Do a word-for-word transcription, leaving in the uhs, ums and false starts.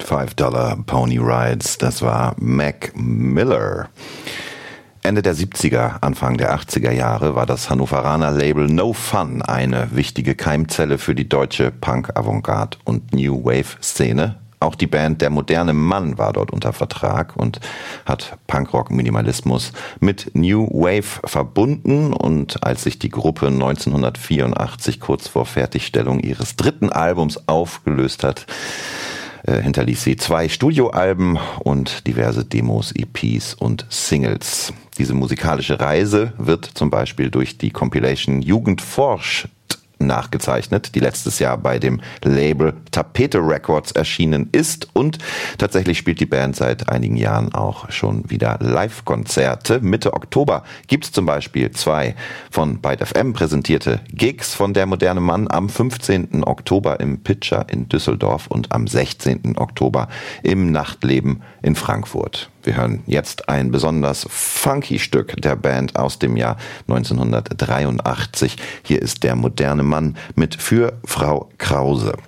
Five Dollar Pony Rides, das war Mac Miller. Ende der siebziger, Anfang der achtziger Jahre war das Hannoveraner Label No Fun eine wichtige Keimzelle für die deutsche Punk-Avantgarde- und New Wave-Szene. Auch die Band Der moderne Mann war dort unter Vertrag und hat Punkrock-Minimalismus mit New Wave verbunden. Und als sich die Gruppe neunzehnhundertvierundachtzig kurz vor Fertigstellung ihres dritten Albums aufgelöst hat, äh, hinterließ sie zwei Studioalben und diverse Demos, E Ps und Singles. Diese musikalische Reise wird zum Beispiel durch die Compilation Jugend forscht nachgezeichnet, die letztes Jahr bei dem Label Tapete Records erschienen ist, und tatsächlich spielt die Band seit einigen Jahren auch schon wieder Live-Konzerte. Mitte Oktober gibt's zum Beispiel zwei von Byte F M präsentierte Gigs von Der moderne Mann am fünfzehnten Oktober im Pitcher in Düsseldorf und am sechzehnten Oktober im Nachtleben in Frankfurt. Wir hören jetzt ein besonders funky Stück der Band aus dem Jahr neunzehnhundertdreiundachtzig. Hier ist Der moderne Mann mit Für Frau Krause.